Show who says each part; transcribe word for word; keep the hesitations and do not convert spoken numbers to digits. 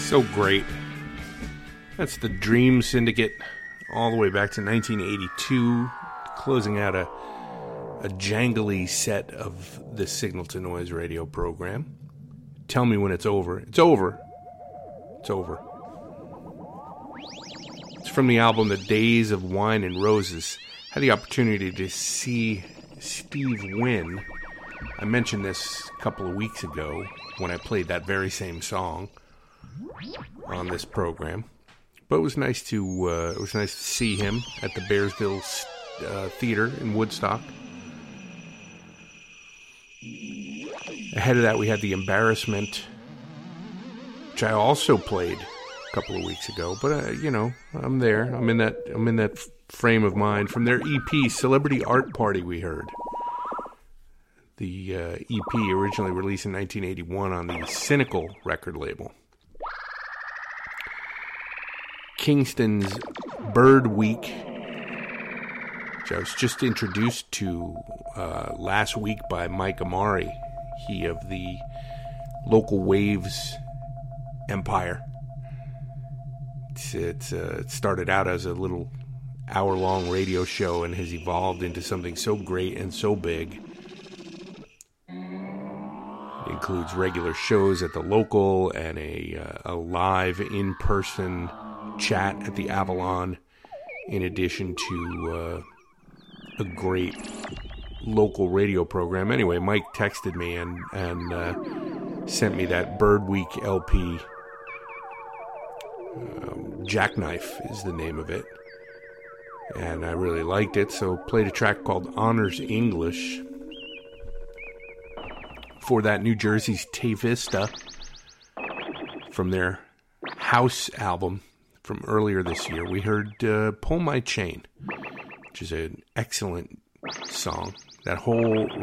Speaker 1: So great. That's the Dream Syndicate all the way back to nineteen eighty-two, closing out a, a jangly set of the Signal to Noise radio program. Tell me when it's over. It's over. It's over. It's from the album The Days of Wine and Roses. Had the opportunity to see Steve Wynn. I mentioned this a couple of weeks ago when I played that very same song on this program. But it was nice to uh, it was nice to see him at the Bearsville uh, Theater in Woodstock. Ahead of that, we had The Embarrassment, which I also played a couple of weeks ago. But uh, you know, I'm there. I'm in that. I'm in that frame of mind. From their E P, Celebrity Art Party, we heard. The uh, E P originally released in nineteen eighty-one on the Cynical record label. Kingston's Bird Week, which I was just introduced to uh, last week by Mike Amari, he of the Local Waves empire. It's, it's, uh, it started out as a little hour-long radio show and has evolved into something so great and so big. It includes regular shows at the Local and a, uh, a live in-person chat at the Avalon, in addition to uh, a great local radio program. Anyway, Mike texted me and, and uh, sent me that Bird Week L P. Um, Jackknife is the name of it. And I really liked it, so played a track called Honors English. For that, New Jersey's Tay Vista from their House album from earlier this year. We heard uh, Pull My Chain, which is an excellent song. That whole